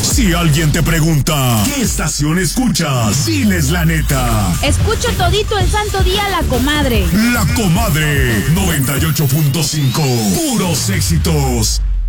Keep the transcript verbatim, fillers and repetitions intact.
Si alguien te pregunta, ¿qué estación escuchas? Diles la neta. Escucho todito el santo día La Comadre. La Comadre, noventa y ocho punto cinco. Puros éxitos.